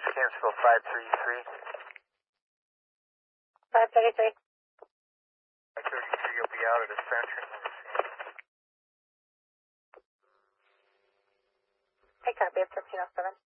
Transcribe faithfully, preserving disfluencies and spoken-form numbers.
Dispatch, Camsville five three three. five thirty-three. five thirty-three, you'll be out at a Century. I copy, it's fifteen oh seven.